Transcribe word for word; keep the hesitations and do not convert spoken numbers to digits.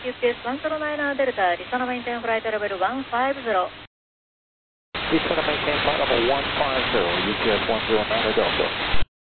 U P S one zero nine Delta, Lisana maintain flight level one five zero. Lisana maintain flight level one five zero, U P S one zero nine Delta.